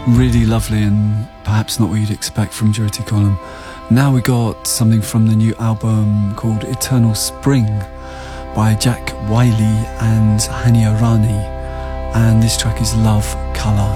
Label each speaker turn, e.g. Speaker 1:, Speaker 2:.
Speaker 1: Really lovely and perhaps not what you'd expect from Jyoti Column. Now we got something from the new album called Eternal Spring by Jack Wiley and Hania Rani, and this track is Love Colour.